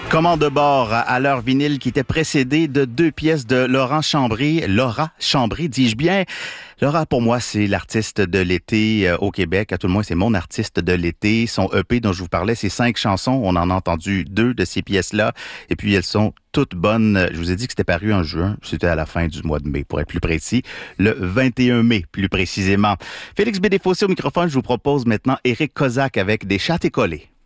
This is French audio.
Commande de bord à l'heure vinyle qui était précédée de 2 pièces de Laura Chambry, dis-je bien. Laura, pour moi, c'est l'artiste de l'été au Québec. À tout le moins, c'est mon artiste de l'été. Son EP dont je vous parlais, c'est 5 chansons. On en a entendu 2 de ces pièces-là. Et puis, elles sont toutes bonnes. Je vous ai dit que c'était paru en juin. C'était à la fin du mois de mai, pour être plus précis. Le 21 mai, plus précisément. Félix Bédéfossé au microphone. Je vous propose maintenant Éric Kozak avec Des chats et collés.